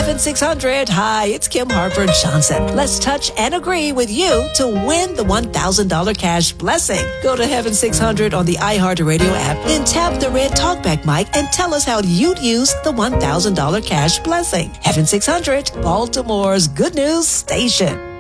Heaven 600. Hi, it's Kim Harper Johnson. Let's touch and agree with you to win the $1,000 cash blessing. Go to Heaven 600 on the iHeartRadio app, then tap the red talkback mic and tell us how you'd use the $1,000 cash blessing. Heaven 600, Baltimore's good news station.